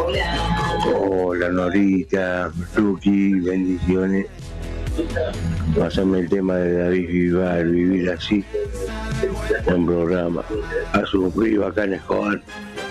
Hola Norita, Tuki, bendiciones. Pásame el tema de David Vivar, Vivir Así, buen programa. A su río acá en Escobar.